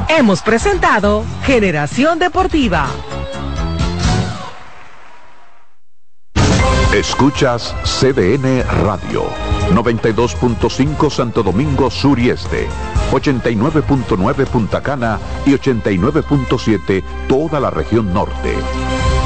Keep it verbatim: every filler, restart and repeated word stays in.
Hemos presentado Generación Deportiva. Escuchas C D N Radio, noventa y dos punto cinco Santo Domingo Sur y Este, ochenta y nueve punto nueve Punta Cana y ochenta y nueve punto siete toda la región norte.